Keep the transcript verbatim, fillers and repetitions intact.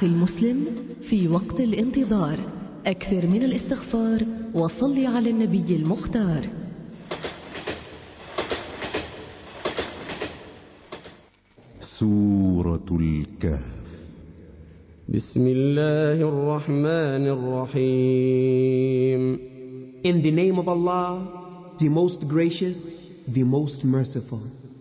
أخي المسلم، في وقت الانتظار أكثر من الاستغفار وصل على النبي المختار. سورة الكهف. بسم الله الرحمن الرحيم. In the name of Allah, the most gracious, the most merciful.